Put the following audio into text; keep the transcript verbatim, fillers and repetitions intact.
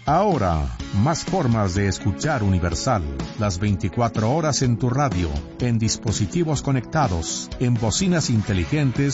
Ahora, más formas de escuchar Universal. Las veinticuatro horas en tu radio, en dispositivos conectados, en bocinas inteligentes